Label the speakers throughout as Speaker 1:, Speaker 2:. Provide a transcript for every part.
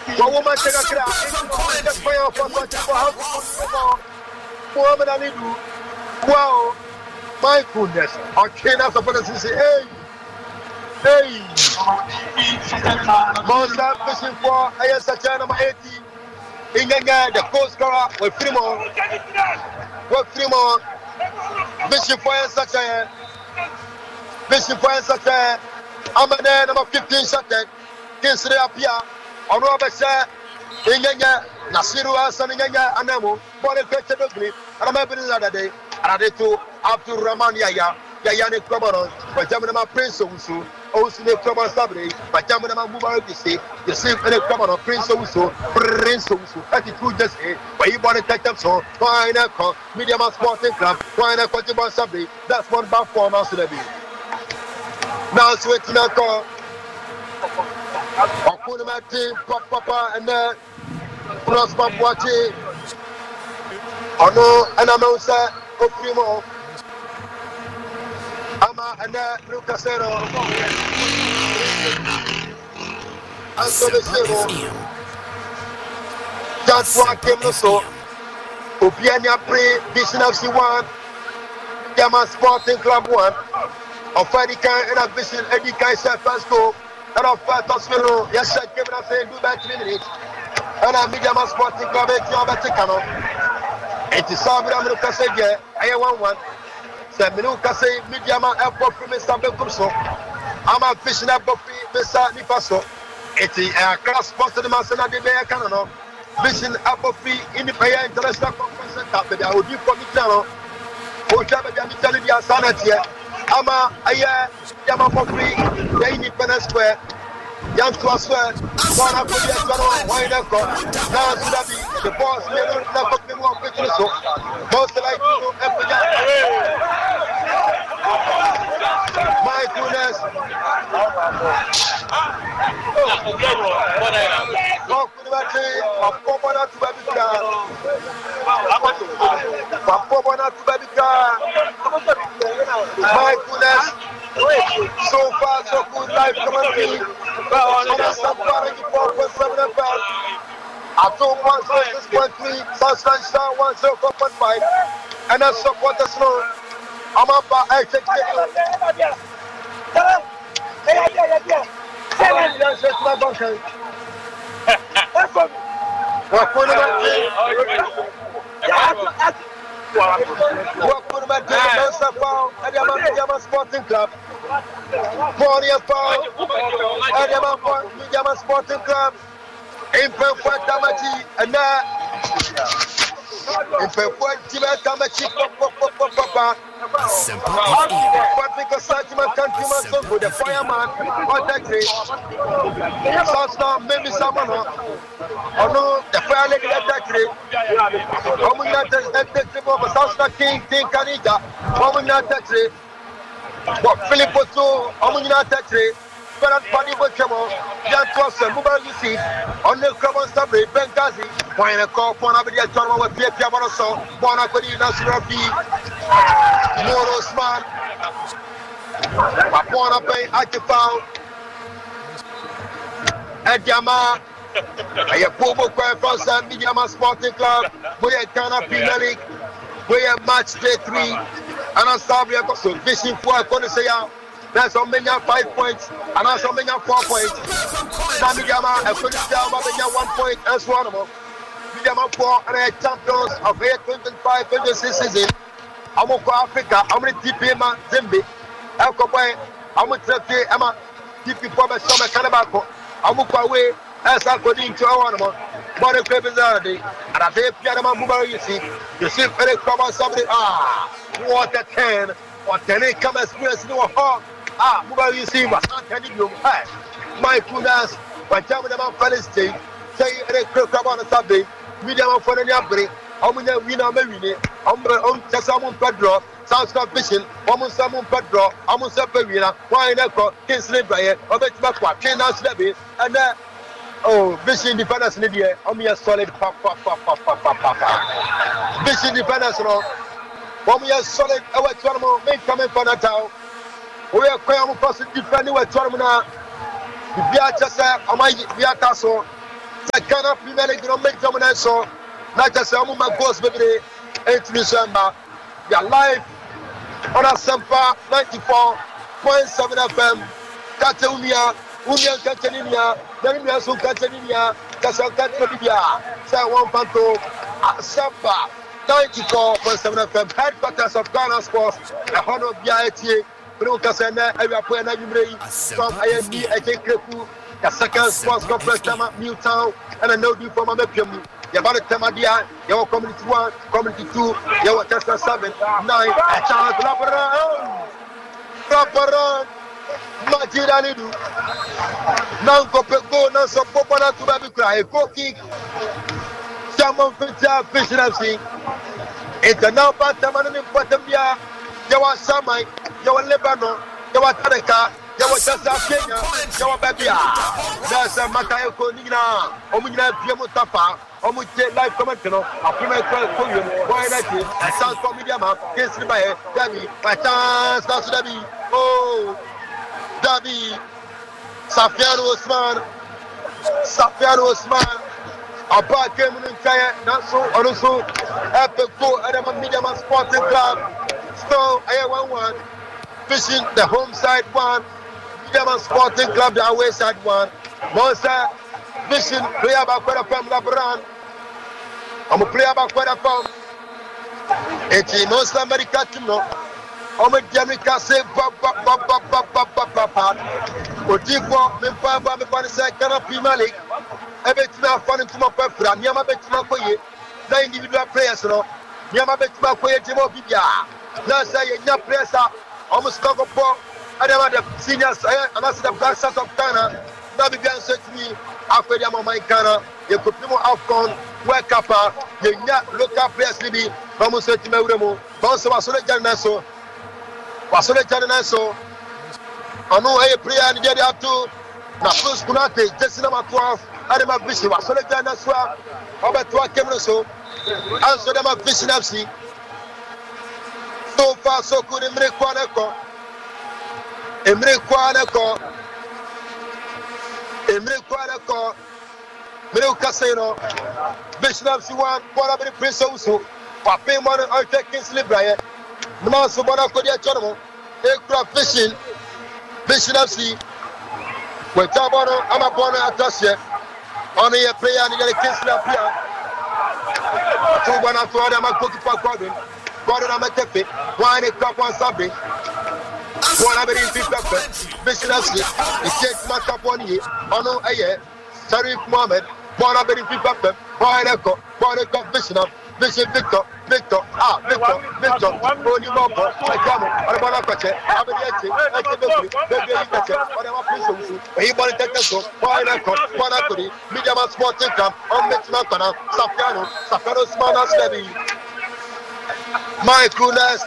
Speaker 1: One woman take a crack. The fire for Muhammad Ali. Wow, my goodness. Okay, now supposed to say, hey. Monster fishing for Ayasachana number 80. Inganga, the coast scorer with Fremont. Fishing for Ayasachana. Fishing for Ayasachana. Amade number 15 shot. Kinsley Apia. On Robert Sir. Inganga, Nasiru Asan Inganga, Anamo. For the question of me. And I remember the other day. And I did to Abdul Rahman Yaya. Yayane Krobanon. But Jamana Prince Owusu. Also, the Kroban Sabri. But Jamana Mubarak, you see any Kroban Prince Owusu. Prince Owusu. That is true, just say. But you want to take them so. Why not? Medium Sporting Club. Why not? Kotiban Sabri. That's one back for now. Now, switching a call. Okunimati, Papa, and then Prosper Boati. Ono, and I'm also Oprimo. Ama, and then Lucasero. That's what came so. Opiania Pre, Vision FC1, Yama Sporting Club 1. Of Fadikan and a Vision Eddie Kaiser first goal. And of Tosvelo, yes, I came up saying do that 3 minutes. And a Mediama Sporting Club, it's your Vaticano. It is Sabra Lucasega, I 1-1. Seminuka say Mediama Airport from Mr. Belcurso. I'm a fishing at Buffy, Mr. Nifaso. It is a class sponsor the Masana de Bea Canano. Fishing at Buffy in the Paya International Conference Center, but I would be from Mitano. Who shall be telling you a sanity? Ama Aya Yama Buffy, the Independence Square. Young to us, one of the why not go? Now, the boss, never been one picture. So, most like my goodness. My goodness. So far, so good life coming. I told 106.3, Sunshine 104.5, and I support the snow. I'm up by I take it. Sporting Club. Mediama Sporting Club. In Perfect Tamachi and now in Perfect Tamachi, Papa. Patrick Sajiman countryman son with the fireman on that day. South maybe someone. Oh no, the fire lady at that day. South King Kanija. But Philip Oto, Omunina Tatre, Ferrat Pani Bochemo, Jan Twasser, Mubal you see, on the Crabon Sabri, Benghazi, why a call for Abidia Tournament with Pierre Piavaroso, Bonacodi National B, Morosman, Papona Bay, Akifao, Edjama, a Bobo Quay from San Mediama Sporting Club, we are Ghana Premier League, we are match day 3. And I'm sorry, I got some fishing for a corner say out. There's some many 5 points, and I'm some many 4 points. Samigama, I put it down, but 1 point as one of them. Midama 4 and I champions of 825-26 season. I'm going to Africa, I'm going to TP man, Zimbi. I'm going to Emma, TP for my summer Canabaco. I'm going to away as I go into our animal. But the crib is already, and I say, Pianama Mubaro, you see, very common something. Ah, what a 10, or 10 come experience no home. Ah, Mubaro, you see, was not telling you. My goodness, by time with them Felix Day, say, a crib on a Sunday, medium for the Yabri, I'm going to win a Marine, I'm on Tassamon Pedro, South Scott Fishing, almost Salmon Pedro, almost a Perina, why not Kinsley Brian, or Betty Kena Slebby, and that. Oh, Vision Independence in the year. I'm here solid. Vision Independence, no. I'm here solid. Our tournament may come in for that town. We are going to pass it defending our tournament. The Biachasa, I might be at us. Ghana Premier League no make them so not just a woman goes baby 8 December. We are live on a Sampa 94.7 FM. Catalonia, Union Catalonia, Namibia, so Catalonia, Catalonia, say one panto, Sampa 94.7 FM. Headquarters of Ghana Sports, a honor of BIT. Casana, I will put an Aguilera from IMD, I take Kreku, the second sports complex, Newtown, and I know you from a Mepium. About the Tamadia, your community 1, community 2, your Tesla 7, 9, a chance, Laparan, Majidanidu, Nanko Peko, Nanso Popana to Baby Cry, Cookie, Salmon Fita, Fish and Sea, Internal Pataman in Patamia, Yawa Samai. Yawa Lebanon, Yawa Tareka, Yawa Tasa Kenya, Yawa Babia. There's a Makayoko Nina, Omina Piamotapa, Omute Life Commentino, a Premier Podium, why not? I sound for Mediama, Kinsey by Dabi, my chance, that's Dabi. Oh, Dabi, Safiano Osman, Abba came in Kaya, not so, also, Epico, Adam Mediama Sporting Club, Stone, I 1-1. Fishing the home side 1, Mediaman Sporting Club the away side 1. Monster fishing player back for the Pam Labran. I'm a player back for the Pam. It's Monster America team no. I'm a Jamaica say Papa. Otipo me Papa me Panisa Ghana Premier League. Everything fun to my prefer. Niama betima koye. The individual players no. Niama betima koye Jimo Bibia. Now say you players almost talk about the seniors and that's the black side of Ghana. That began to me after the Mama Ghana. You could be more outcome, work up, you not local players, Libby, Vamos to Meremo, Bonso Wasole Janaso, Wasole Janaso. I know a player and get up to Napus Kunate, just number 12, Adama Bishi, Wasole Janaswa, Robert Wakemoso, answer them a fishing FC. So far, so good. Emre Kwaneko, Mire Casino, Bishop C1, Bonabi Prince also, Pape Money, I take Kingsley Bryant, Namanso Bonacodia Channel, aircraft fishing, Bishop C, with Tabono, Amabona Atasia, only a player and the Kingsley appear. 2-1 after them, I cook for Gordon. Gordon Amatepe, one cup on Sunday. One of the Bishop C, the Chase Matap 1 year, Ono Aye, Sharif Mohammed, one of the people, Boyako, Bishop, Victor, only Mobo, Macamo, Arabanacache, Abadiachi, whatever Prince, he wanted to take us so, Boyako, Bonacuri, Mediaman Sporting Camp, on Mexicana, Safano Smana Steady. My goodness,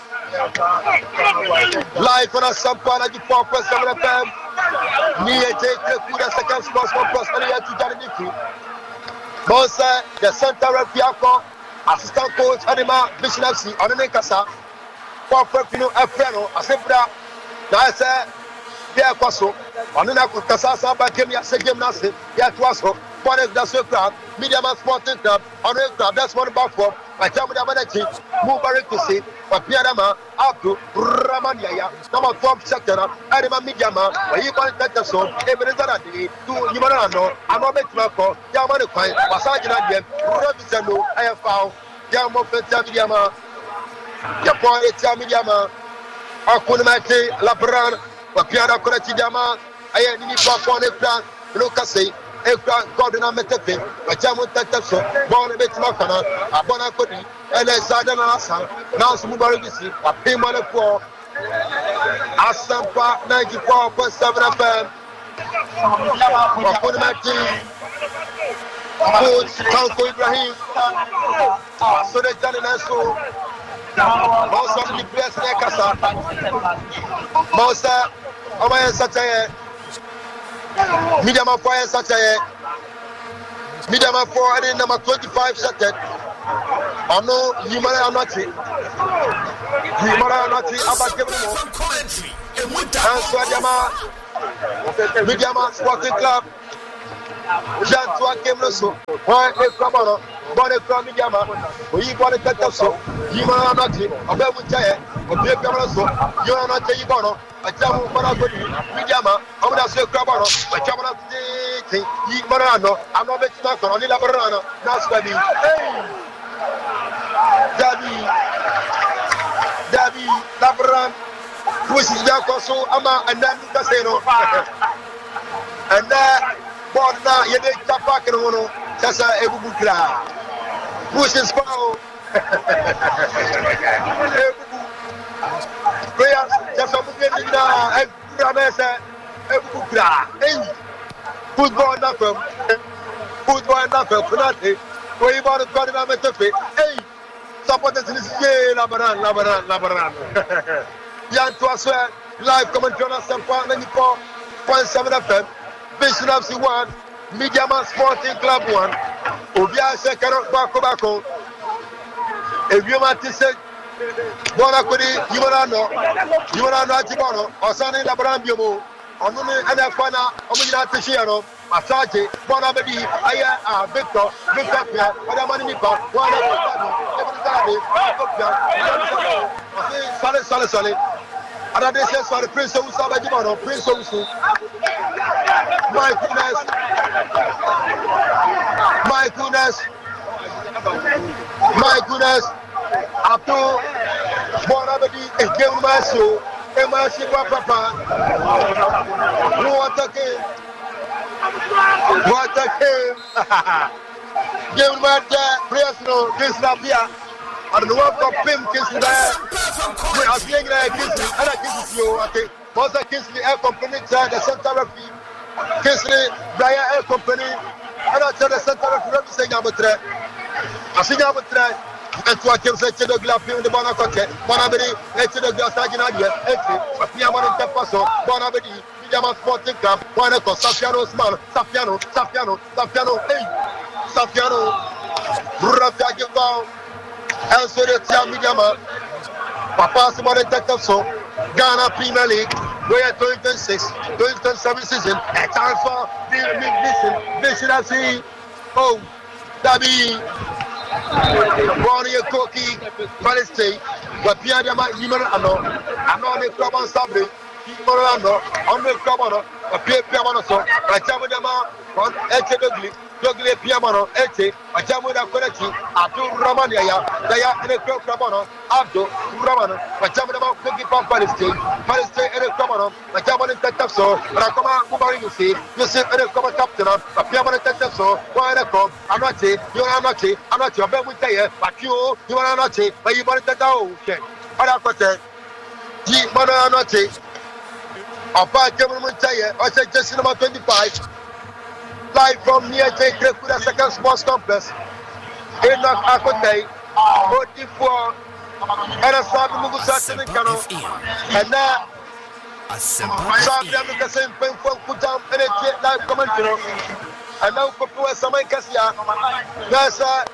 Speaker 1: live on a Sampana 94.7 FM. Near take the second sports for Prosperity to Janiki. Monster, the center of Piaco, assistant coach Anima Bishnapsi, on the Nekasa, for Pino Efreno, Asembra, Nasa, Piacoso, on the Nakasa, Bakemia, Segem Nasi, Yatwaso, Forest Dasso Club, Mediaman Sporting Club, on the club, that's one about for. I tell me that Mubarak to see, but Pianama, Abdu, Ramania, number 12 sector, Adama Midiama, where you want to take so, every other day, to Yamano, Amabet Marco, Yamano, Pasagina, Robinson, I have found Yamo Fetamidiama, Yapon Etamidiama, Akunamate, Labran, Piana Corretidama, I had any pop on a plan, Lucas. Gordon Ametepe, a Jamon Tetaso, born a bit Makana, a Bonacodi, and a Sadan Asa, now Mubarisi, a Pimana 4, Asampa 94.7 FM, Wapunamati, Coach Tanko Ibrahim, so they done an answer. Most of the players in Ekasa, Mosa, Amaya Satire. Mediama 4 and Saturday. Mediama 4 and number 25 Saturday. I know Yumara Anati. Yumara Anati about Kevin. And so Mediama Sporting Club. Jantua came so. Why a crabber, Bonnet from Yama, we bought a cut so. You are not a bear with Jay, a beer so. You are not a Ibono, a Jamu Panabudi, Yama, I'm not a crabber, a Jamana, Marano, I'm not making that on Labarano, that's what Dabi, Labran, which is Yakoso, Ama, and then Casino. And that, but now you did Tapak and Mono, Tassa Ebukra. Push his power. Prayers, just a moving now, and Ramesa Ebukra. Football nothing. Football nothing for nothing. Where you want to call it on the fit. Hey, supporters in this game, Labaran. Yan to us, live commentary on some part 94.7 FM. Vision of C1, Media Man Sporting Club 1. Obia Sekaro Bako. If you want to say, Bonacudi, you are not Tibono, or Sunny Labrambiamo, or Nune and Afana, Omina Tishiano, Masaji, Bonabedi, Aya, Victor, Madame Nipa, one of Sally. And they say, sorry, Prince of Sabajimano, Prince of Su. My goodness. After Bonabedi is giving my soul, and my Shiba Papa. What a game. Give my dad, prayers, no, this not here. I don't know what Pim kissing there. I was saying that Kingsley, and I kiss you. Okay, was a Kingsley Air Company, the center of Kingsley, Brian Air Company, and I tell the center of representing Abutre. I think I would try. And to attempt to the glass in the Bonacote, Bonabedi, and to the glass Aginadia, a Piamon and Tepaso, Bonabedi, Yaman Sporting Club, one of Safiano Small, Safiano, Rafagao, and so the Tiamidama, Papa Simon Tectaso, Ghana Premier League, we are 2026, 2027 season, a chance for the vision. Oh, Dabi, Bonnie Cookie, Palestine, but Piadama, Yimerano, and on the club on Saturday, Morano, on the club, a Piamano, a Jamadama, on Echedogli. Dogle Piamano, Eche, a Jamuda Korechi, Abdul Ramania, they are in a club Rabano, Abdul Ramano, a Jamada Cookie from Palestine in a Commono, a Jaman Tetaso, Rakoma, Kubari, you see in a common captain, a Piamano Tetaso, why a cop, I'm not I'm not your bed with you, but you are not but you want to go. Okay. What I could say, G. Monanote, a part German I said just number 25. Live from near Kuda Second Sports Complex. Enoch Akote, OT4, and a Sabi Mugusa Kano, and now Sabi the same thing from Kutam and a live commentary. And now Kopua Samai Kasia, Nasa,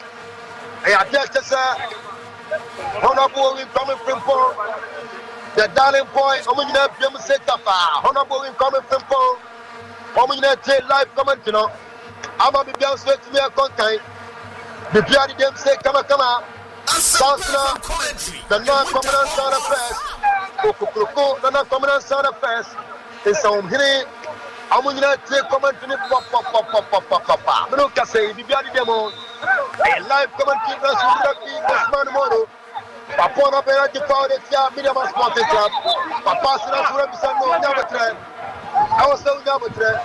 Speaker 1: Honorable coming from Paul, the darling boy, Omina Pim Setafa, Honorable coming from Paul. Live comment, you know. I'm a big straight to me a content. The Piadi them say, come on. The non-common sound affairs. The non-common sound affairs. It's on here. I'm going to take comment to the pop. Look, I say, the Piadi demo. A live commentary that's this man model. Papa, I'm going to follow the Media Man Sporting Club. Papa, I'm going to represent no never trend. I was so down with that.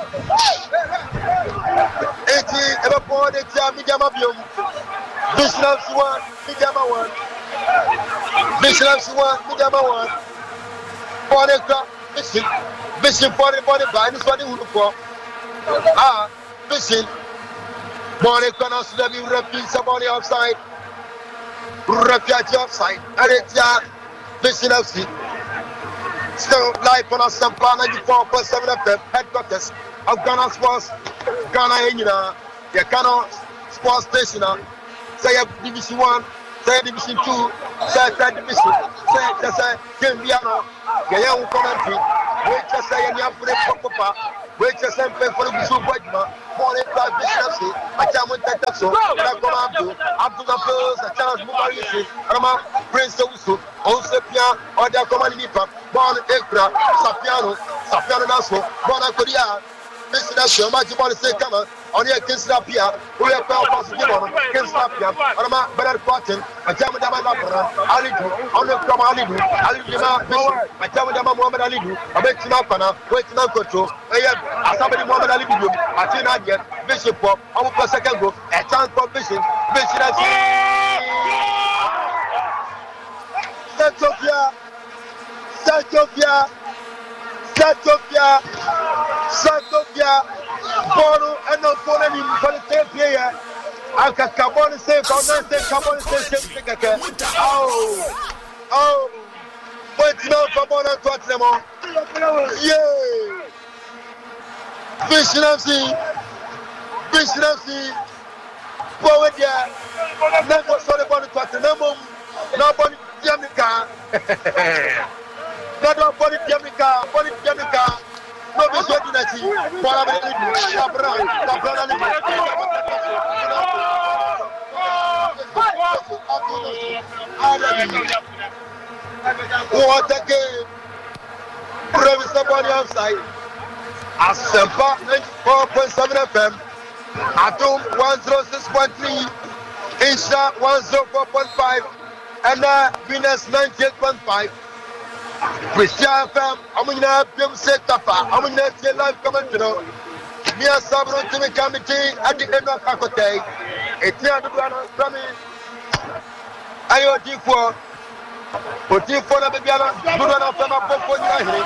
Speaker 1: 80 ever poured it down, Midama Bium. Bishop one, Midama one. Bishop one, Midama one. Boneka, Bishop for the body by this one who for. Ah, Bishop. Boneka, now should have been repeat somebody outside. Repeat outside. And it's Bishop. Still live on us, 94.7 FM headquarters of Ghana Sports, Ghana, the Ghana Sports Station. Say Division 1, say Division 2, say Third Division, say Kimbiano, the young commentary, wait to say any of the Papa, wait to say for the Super Wedma, Bonnie Club Bishopsy, a Chairman Tetaxo, Abdul Abdul, a Charles Mubarisi, Rama, Prince Osu, Osepia, or their command Nipa, Bon Ekra, Sapiano Naso, Bona Korea. This is the magic ball say, come on your Kinslapia, we are possible, Kinslapia, Rama, Better Cotton, a German Dabala, Alidu, on the Kama Alidu, Alidima, a German Mohammed Alidu, a Betina, waiting on control, somebody Mohammed Alidu, a Tina, Bishop, our second group, a chance for vision, Satopia, Bono, and no phone for the same player. I can come on and say, come on and say, oh, wait now for Bono and Tottenham. Yeah, Vision, forward there, never saw the Bono Tottenham, nobody, Jamaica, nobody, Jamaica. No, be so dinati. What a game! Professor Bonnie outside. Asempa 94.7 FM. Atom 106.3. Isha 104.5. And Venus 98.5. Christian FM, I'm going to have them set up. I'm going to have your life coming to know. Me and Sabro to the committee at the end of Kakote. It's here to do from me. I owe you for the baby. Do not have a pop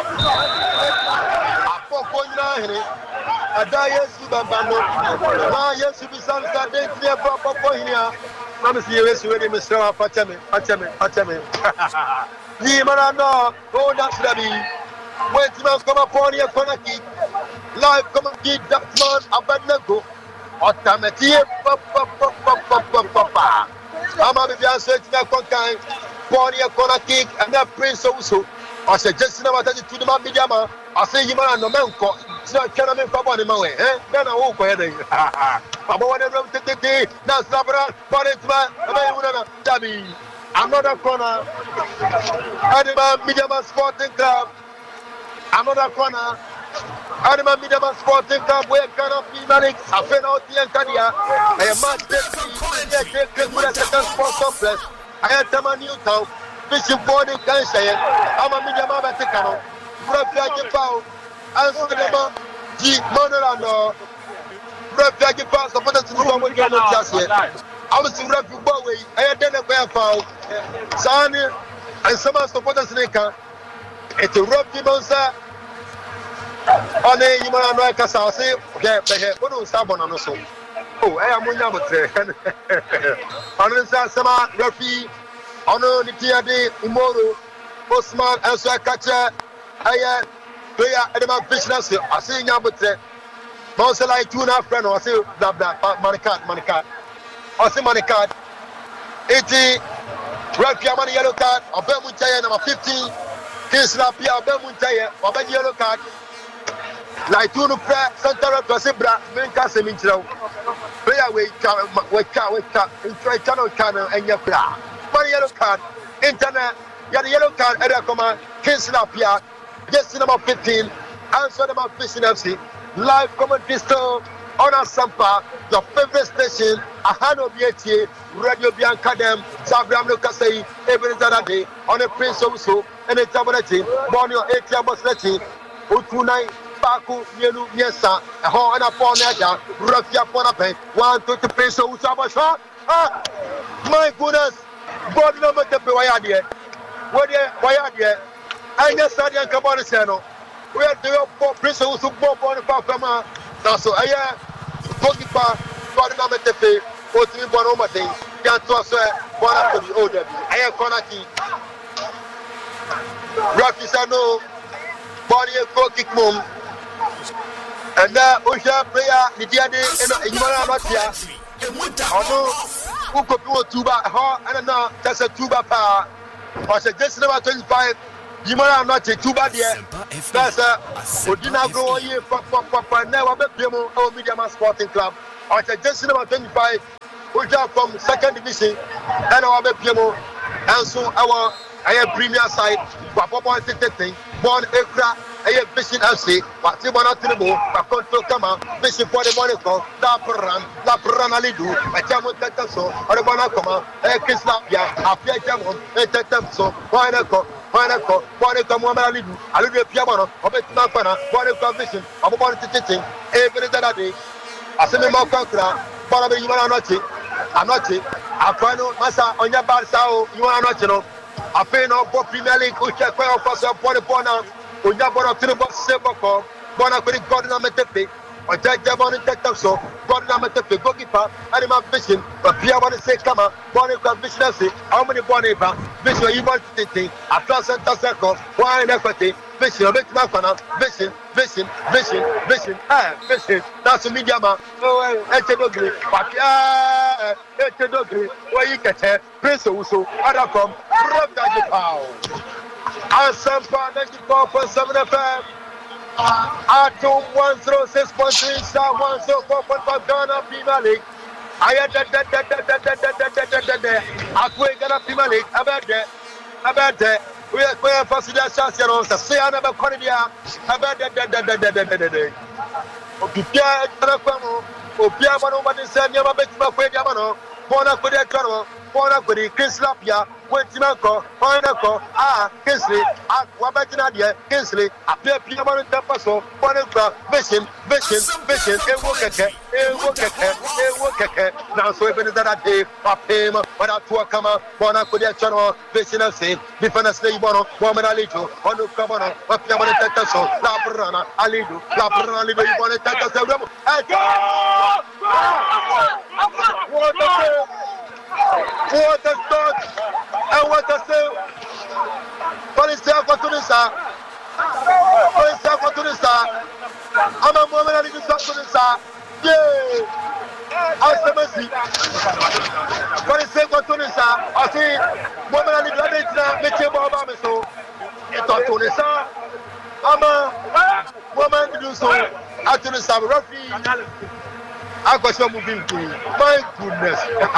Speaker 1: on your a diet Subabano. Now, yes, you be some Saturday for here. I'm serious with him, Mr. Patame. Yimana, oh, that's the be. When Timas come upon your Konaki, live come and get that man a bad nego. Automatic, I'm a baby answer to that contain, Pony a Konaki, and that Prince also. I said, just now I tell you to the man, Bijama. I say, Yimana, no man, it's not can I come on in my way, eh? Then I won't go ahead. I want to take the day, now, Sabra, but it's my Tabby. Another corner, Animal Midama Sporting Club. Another corner, Animal Midama Sporting Club. Where Ghana P-Manic, a penalty and Kania, a match with a second sports complex. I had Tama Newtown, fishing for the Kansai. I'm a Midama Vaticano, Profia Pau, and Cinema G. Monorano, Profia Pau, supported to do what Ghana just yet. I was in Rapid Bowie, I had done a bear foul. Sani and some supporters in the it's a rough monster. On a human America, I'll say, yeah, but don't stop on us. Oh, I am one of the on the Sama, Rafi, on the Tiade, Imoro, Osman, and so I catch a player at the business. I say, Yabutre, Monster like 2.5 friends, or say, blah, Manicat. I say, Manicat, 80. Rafi Amani yellow card, Obemuntaya number 15, Kinslapia, Obemuntaya, Oben yellow card. Like two prayer, Santa Rosebra, Mencasa Minchel. Player wake up, enjoy channel cannon and your prayer. One yellow card, internet, yellow card, Edacoma, Kinslapia, yes, number 15, answer number 15 FC, live commentary store. On our Sampa, your favorite station, Ahano BT, Radio Bianca Dem, Sabram Lucasei, every other day, on a Prince also, and a Tabanati, Bonio, Etia Bosleti, Utunai, Baku, Yelu, Yesa, a horn and a Ponega, Rafia Ponape, 1 2 Prince Usabasha. Ah, my goodness, God number the Wayadi, Wayadi, I just said Yankabanisano, where the Prince Usu Bob on the Papa. So I goalkeeper, God number the pay, 14 1 can't toss one after the older. I am Konaki. Rafi Sano, body and goal kick mom. And now, Usha player, the Diade, and Imana Matia. Oh no, who could do a tuba, and now that's a tuba power. I said, just number 25, You might not take too bad yet. That's Odina go here for never be our Media Man Sporting Club. Or just number 25, which are from second division, and our Bepimo, and so our premier side, Papa thing, born Ekra, a fishing FC, but you want to know, but control come out, fishing for the money for La Peran Alidu, a German Tetaso, or the Bonacoma, a Kislapia, a Pia Jamon, a Tetamso, Poinaco, Poinaco, Alidu, Alidu Piamano, or Betanapana, Poinaco Vision, of one teaching, every day. I say, my conqueror, but you are not it. I'm not it. I find Massa on your bad sound, you are not, you know. I pay no for Premier League, which I quite offer upon the corner. On your border to the box, silver call, Bona Kuri Gordon Metepe, or Jack Jamon and Tetaso, Gordon Metepe, goalkeeper, Animal Fishing, but Pia want to say, come on, Bonnie Vision, how many Bonnie Bank, Vision, you want to think, a thousand circle, why in equity, Vision, a bit Mafana, Vision, Vision, that's a media man, oh, Etedogri, but Etedogri, where you get Prince Uso, Adacom, Rob Dajipao. And some part 94.7 FM. Atom 106.3 star 104.5 Ghana Premier League. I had that Ghana Premier League. About that. We are first the chance, you know. Say I never call it here. About that. Opia, Opia, Manu, said never bet my way, Yamano. Bona Kodia Kano, Bona Kodi, Chris Lapia. Wentimanko, Poinaco, Kinsley, Wabatinadia, Kinsley, a pair of Tapaso, Poinaco, Vision, a worker, now so even that I day, a payment, but at work come out, Ponaco, Channel, Vision of Saint, Defense Bono, Woman Alijo, Onu Cabana, what Yamana Tetaso, La Brana, Alidu, La Brana, Lido, you want to take us what a start and what a sale. Police for the star. Police for the star. I'm a woman and you talk to the star. Yay! I say mercy. Police for the star. I see woman and you let me tell about so. You talk to the star. I'm a woman to do so. I to the star. Roughly. I got some moving to my goodness.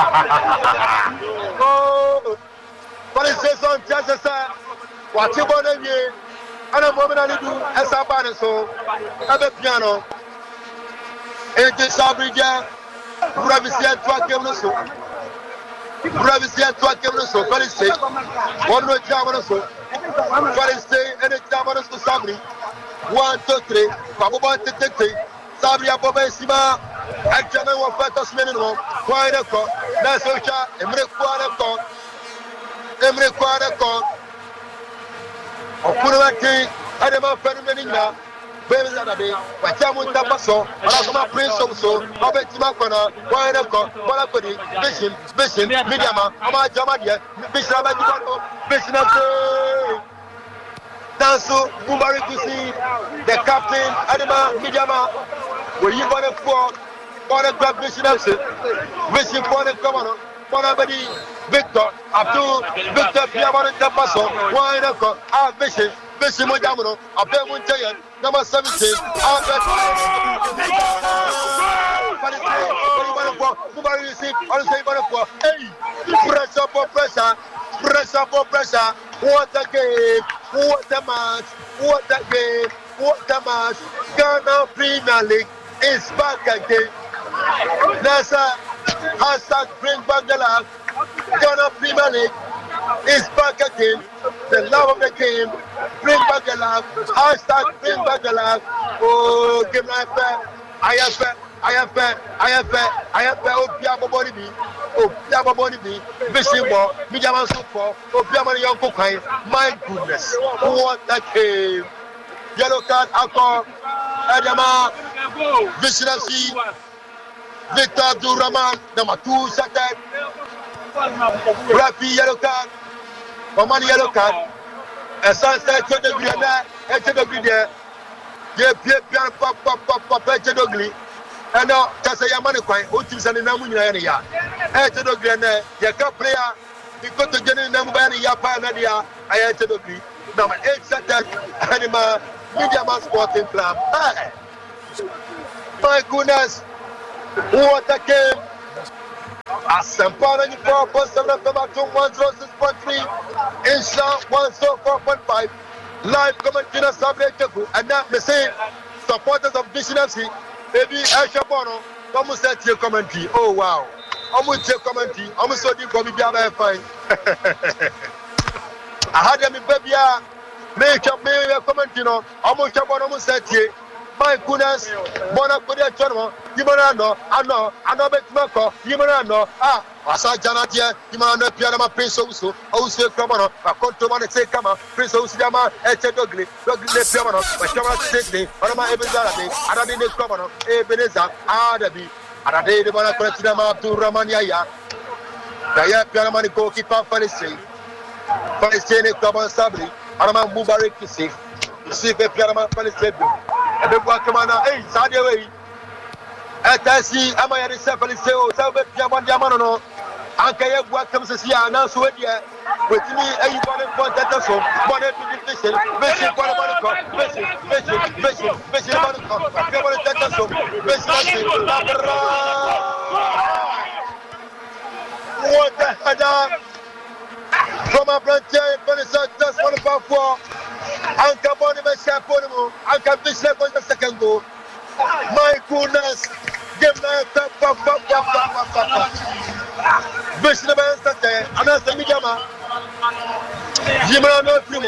Speaker 1: Oh, but it says on chances, what you want to do, and a woman I do as a banner so at the piano. It is Sabrina, Bravisia to a Kemno, Bravisia to a Kemno, but it's safe. One no Jamano so, but it's say, and it's Jamanos to Sabri. 1, 2, 3, Papa Sabria Boba Sima. Actually, what factors minimum, quite a call. That's what Emre Quadaco, Emre Quadaco. Of Kuraki, Adama Fernandina, Benzanabe, Watamu Tapaso, Alama Prince also, Robert Timacona, quite a call, Balapodi, Vision, Mediama, Ama Jamadia, Bishop, Bishop, Danso, Bumari to see the captain, Adama, Mediama, where you want to fall. For the club mission, wishing for the governor, for everybody, Victor, Abdul, Victor, Piamon, Tapaso, why not? Vision, Mojamino, a Belmont Giant, number 17, pressure, what a game, what a match, what a game, what a match, Ghana Premier League is back again. That's a hashtag bring back the love. Ghana Premier League is back again. The love of the game. Bring back the love. Hashtag bring back the love. Oh, give me a fair. I am fair. Opiaba body be. Fishing ball. Mijaman super. Opiaba young cocaine. My goodness. What a game. Yellow card, alcohol. Adama. Vicinity. Victor Abdulrahman, number 2 second. Rafi yellow card. Omani yellow card. A sunset to the green there. Yeah, pop, and now, just a Yamani, who is an Namunia. Enter the green, the cup player, you got to get in Namubani Yapanadia. I enter the green. Number 8 Saturday, Anima Media Man Sporting Club. Hey. My goodness, what a game! Asampana 4.7 FM 106.3, Insha 104.5. Live commentary on Saturday, and now me say supporters of Vision FC, baby Aisha Bono, come set your commentary. Oh wow, I'm with your commentary. I'm so deep for me, fine. I had them in baby, make up me commentary. I'm with your Bono set here. My goodness, Bona Kodia Channel, Yimano, I know, Betmako, Yimano, Asa Janatia, Yimano, Pianama, Prince also Kamano, a control say, come on, Prince Osama, Dogli, Piano, Chama Sydney, Orama Ebizarabi, Adadine Kamano, Ebeneza, Adabi, Adade, the Bona President Abdul Ramania, Daya Pianamani goalkeeper, Palestine, Kaban Sabri, Arama Mubarak Kisi, see the Pianama Palestine. And the Guacamana, hey, Sadia way. At I see, am I at the Sepali Seo, Salve Piaman Yamano, Ankaya Guacam Sia, and also with me, a one point at us, one fishing, what the header from a frontier, just 1.4. Anka Boni Meshaponimo, Anka Bishop on the second goal. My goodness, give me a Bishop Saturday, and as the Mijama, Jimano Primo,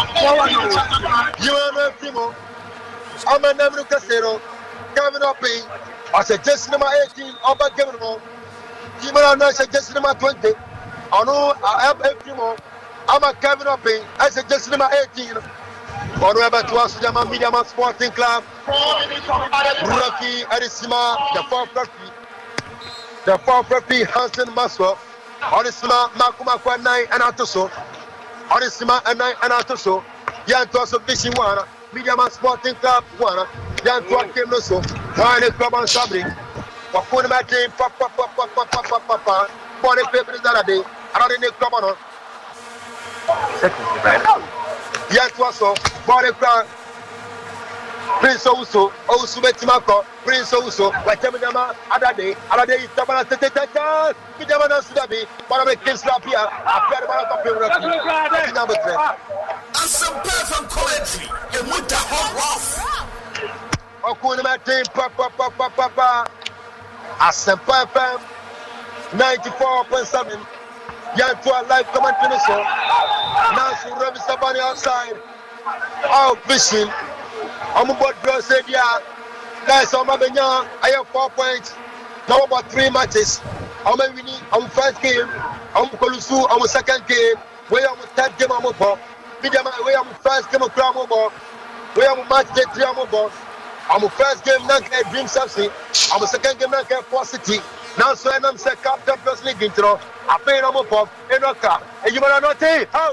Speaker 1: Jimano Primo, I'm a Namu Casero, coming up in, I said just number 18, Oba Gavino, Jimano said just number 20, I know I have a primo. I'm a Kevin Upping. I said just number 18. On Robert Wasujama Media Man Sporting Club. Rookie Arisima, the fourth referee Hansen Maswell. Arisima Makuma Kwanai and Atoso. Arisima and Atoso. Yantoso Fishing Wana. Media Man Sporting Club Wana. Yantua came no so. Wine Club on Sabri. Wakuna team Papa. Bonnie Paper is that day. Another club on. Yes, also, Body Crown, Prince also Betimako, Prince also, Watemama, Adade, Tabana, Pidamana Sudabi, Banabe Kinslapia, after the number 3. And some perfect commentary, and with the hot rough. Okuna team, Papa, as some perfect 94.7. Yantua live commentary show. Nancy Ravi Sabani outside. Out fishing. I'm about to say, yeah. Guys, I'm I have 4 points. Now about 3 matches. I'm winning. I'm first game. I'm Kolusu. I'm second game. Where I'm third game. I'm up. Where I'm first game. I'm up. Where I'm match day 3. I'm up. I'm first game. Nanka Dream Subsea. I'm second game. Nanka Force City. Now, so I'm Captain Plus League intro. I pay no more pop, Enoka, and you are not a how?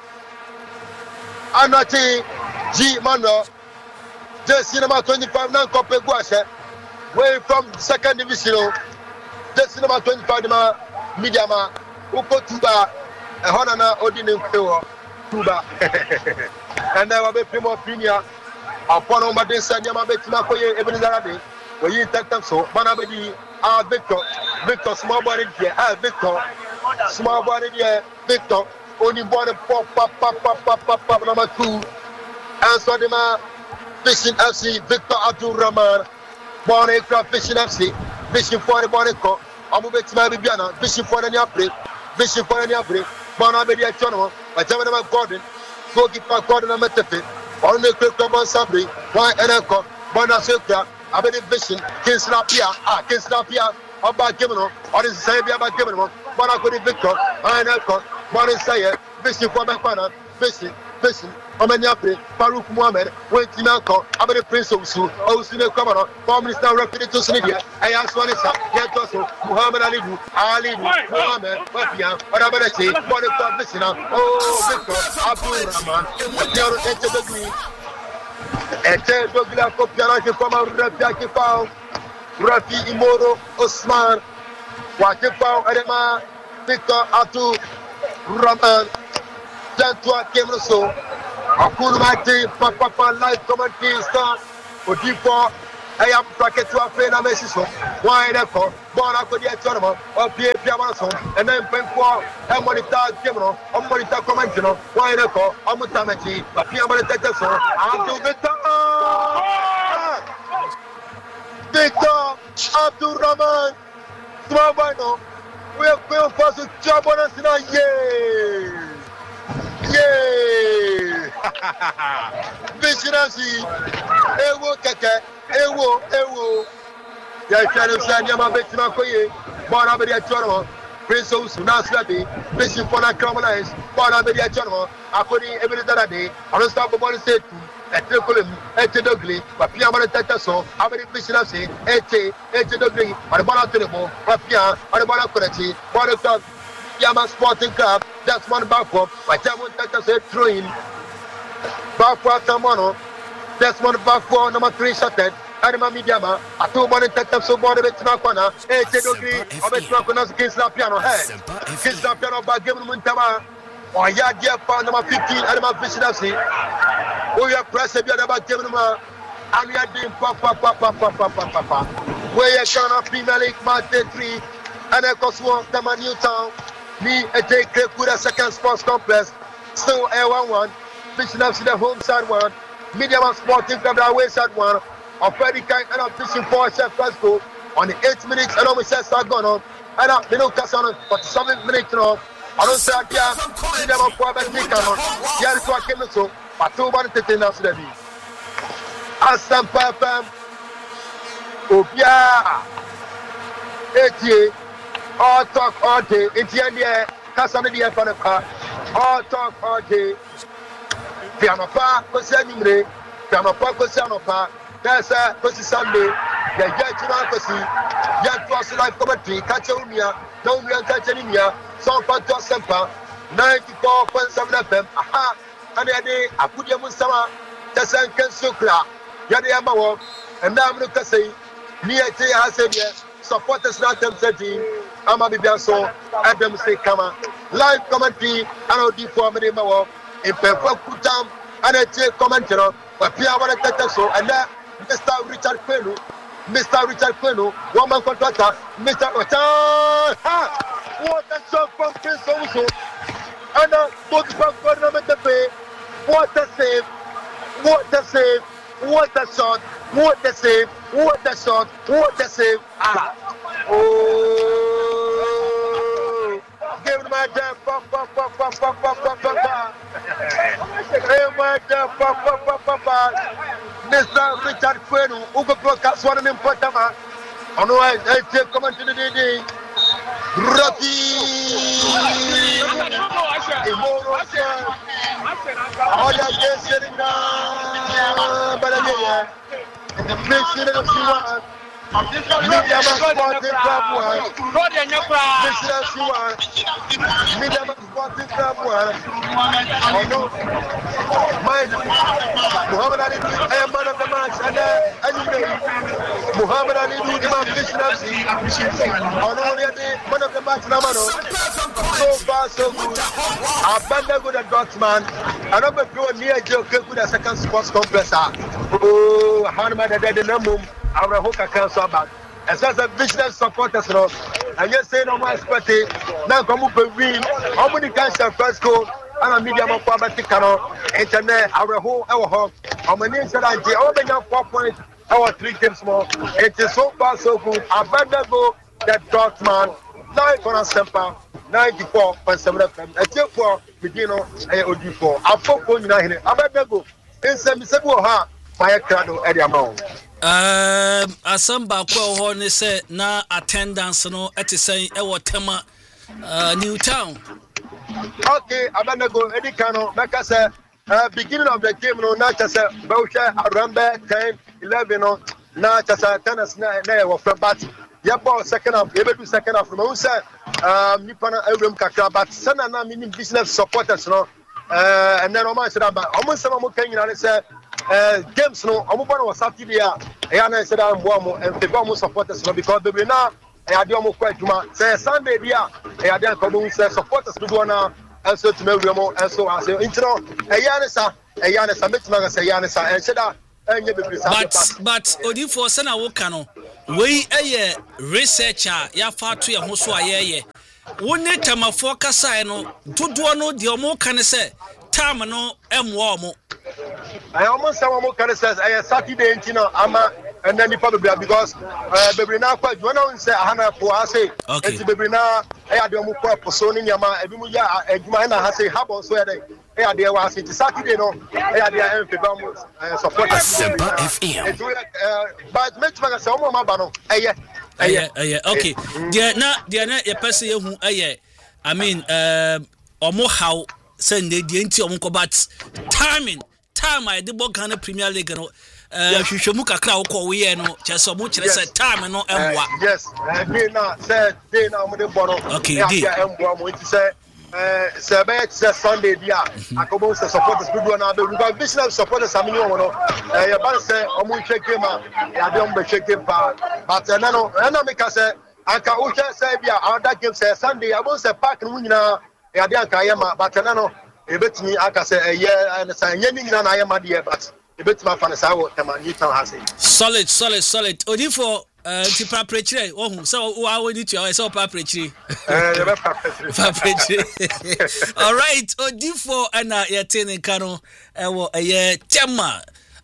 Speaker 1: I'm not a G Mano, just cinema 25 non copy Guasha, way from second division, just cinema 25 Media Man, Uko Tuba, a Honana Odin Tuba, and I will be Primo Premier upon Omadin Sanyama Betimako, Ebenizarabi, where you take them so, Manabedi. Victor, small body here, Victor, small body here, Victor, only body pop, number 2, and so the man, Fishing FC, Victor Abdul Rahman, born aircraft Fishing FC, Fishing for the Bonico, I'm moving to my Bibiana, Fishing for the Yapri, Bonabedi Tono, a German Gordon, goalkeeper Gordon and Metafi, on the club on Sabri, why Enako, Bonasuka. Abedi Vision, Kinslapia, about Gimino, or the Sabia about Gimino, Bonacodi Victor, Anelco, Bonin Sayer, Vision for Bapana, Vision, Omaniapri, Farouk Mohamed, Wentinako, Abedi Prince of Su, Osino Commono, Prime Minister Rapid to Snidia, Ayaswanisa, Yatoso, Muhammad Ali, Mohamed, Wafia, Orabati, Bonica Vicina, Victor, Abdul Rahman, what the other edge of the green. Ete Dogla Kopiana Kifama Rafi Imoro Osman Wakifao Adema Victor Atu Raman Jantua Kemroso Akurumati, Papa, life commentary start. Odipo, I am bracket to a friend of Messiso. Why echo? Born up with the tournament, or Piamason, and then Penqua, and Monita Gemino, or Monita Commentino, why echo? Amutamati, but Piamanita, I'll do Victor Abdul Rahman, Swabano, we are going for the job on us now, yay! Yay! Vigilance, Ewo Keke, Ewo. Ya channel Sanyama Betina Koye, Bonabedia Chormo, Prince of Sunasati, Bishop Fona Cromalize, Bonabedia Chormo, according every other day, unstoppable state. Etekolem, Etedogli, Papia Tataso, Abedi Pishinasi, Etedogli, or the Bonatinable, Papia, or the Bonacorati, Bonacop, Yama Sporting Club, that's one backward, but Jamon Tatas throwing backward Tamono, that's one backward, number 3 shotted, Anima Midiama, a 2 morning Tatas so border with Nakwana, Etedogli, or Betrakonas Kisla Piano, hey, Kisla Piano by Gavin Muntama, or Yadia Pound number 15, Anima Pishinasi. We are pressing about giving them and we are doing papa. We are going to Premier League match 3 and I cost one time at Newtown. Me a take with a second sports complex. Still A11, fishing up to the home side one. Medium Sporting Club away side one. Of very kind and I'm fishing for Chef Fresco on the 8 minutes and almost says I'm going on. And I'm no Casano, but 7 minutes now. I don't say I can't. Medium of Quabec Nicano. Here is what came so. But 2 months to now, Debbie. Asam Papa, Obia, Eti, all talk all day. India, Casamedia Panaka, all talk all day. Pianopa, Cosanimre, Pianopa, Cosanopa, that's a Sunday, the Yachimacosi, Yat was life commentary, Catchomia, no real Catchomia, San Panto Sempa, 94.7 FM, aha. And then I put your Musama, Tassan Kansukla, Yadiyamawa, and now I'm going to say, me I say, I said, yes, supporters not them setting, Amabiaso, Adam say, Kama, live commentary, and I'll do for me, Mawa, in Peputam, and I take commenter, but Pia want to take so, and then Mr. Richard Quenu, woman contractor, Mr. Otan, what a shot from Prince also, and now, both from Government to pay. What a save! What a save! What a shot! What a save! What a shot! What a save! Ah! Oh! Give him my damn papa! Hey, my damn papa! Mr. Richard Quenu, who could broadcast one in Potama. I know I take comment to the day. Rocky! All your guests sitting down, but again, the mission of Siwan, Media Sporting Club 1, Media Sporting Club 1, Muhammad Ali, I am man of the match, and Muhammad Ali, the man mission of Siwan, man of the match, Namano, so far so good. I've been there good at Dortmund. I don't know near Joe with a second sports complex. Oh, Hanman had the number. I will hook a council back. As well as a business supporters, and you say no more spotty. Now come up and win. How many times the first goal? And a medium of Pabaticano, internet, our home, our home. How many said I did all the 4 points, our 3 games more. It is so far so good. I've been there go that Dortmund. 9 on a semper, 94.7 FM. A tip for Medino, a OD4. I spoke on United. I better go. In some several ha, my crowd at the amount.
Speaker 2: Asamba kwa horne say na attendance no eti say e Tema Newtown.
Speaker 1: Okay, I better go. Eddie Cano, like I said, beginning of the game, no, not just a Boucher, around 10, 11, no, not just a tennis, no, from Batty. Yabo second half, able to second half. No, sir. Nipana Abram Kaka, but Sana meaning business supporters, no. And then Oman said, but almost some more can you say, games, no, Omupano was Saturday. I said, I'm warm and the Bomo supporters, because the winner, I had almost quite too much. Say Sunday, yeah, I had then come supporters to do now, and so to Melbourne, and so I say, intro, a Yanisa, Yana Samitman say Yanisa and said
Speaker 2: but Odifo Sana Wokano we a researcher ya fatu ya ho so ayeye woni tamafo kasa no dodo no de omo kan se time no emwo omo
Speaker 1: I almost say omo kan say Saturday ntino ama and then the problem because baby na kwa you know say ahana ko ase enti baby na e ade omo ko poso ni nyama ebi mu ya adwuma na ha say habo so ya dey e ade wa ase Saturday no e ade en fe ba mo support
Speaker 3: Sempa FM
Speaker 1: but make sure say omo ma ba no
Speaker 2: okay dia na ye pese ye hu I mean omo how send the enti omo ko but time I dey Ghana Premier League no hwehwemu kakra wo ko we no chese omo kire say time no emwa
Speaker 1: yes day na omo dey borrow
Speaker 2: okay
Speaker 1: emwa mo ti say Sunday dia akobo say supporters people na be because vision supporters amini omo no ya ban say omo check game ya dey omo check game pa but na make say anka o say bia other game say Sunday abo say park no nyina ya dey anka yema but no ebetimi aka say and say nyani nyina na yema dey but ebetimi fa na say wo tema new town has
Speaker 2: solid Odifo ti pa prechire ohun so wa woni tu so pa prechire pa prechire all right Odifo ana yetene kano ewo tema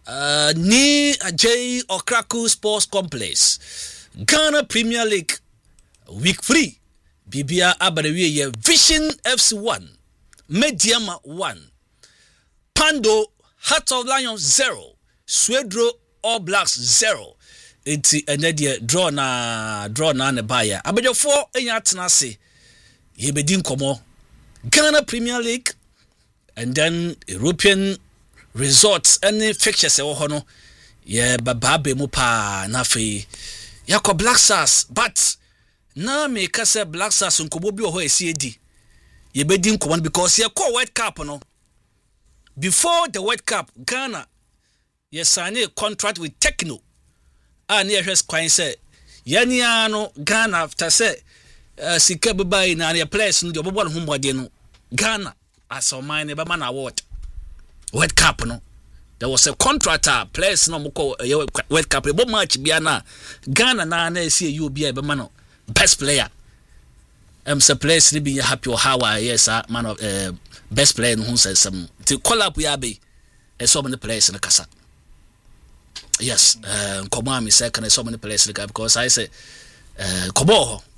Speaker 2: ni Ajay Okraku Sports Complex Ghana Premier League week 3 bibia abarewie ye Vision FC 1 Mediama 1 Pando Heart of Lions 0 Swedro All Blacks 0 enti enede draw na ne baya abejofo enya tenase ye bedi nkomo Ghana Premier League and then European resorts any fixtures e wo ho no ye bababe mu pa na fe yakọ Black Stars but na me ka say Black Stars nkobo bi ho esiedi ye bedi nkomo because ye call World Cup no before the World Cup Ghana ye signed a contract with Techno and ye hwes kwan say yania no Ghana after say sika bebai na ye players no de obobo no homode no Ghana as o man be man award World Cup no there was a contractor players no mko World Cup bo match bia na Ghana na esi you bia be man best player say players ni be happy or how yes man of best player no say some to call up ya be so many players in the kasa yes komo am say can so many players because I say kobo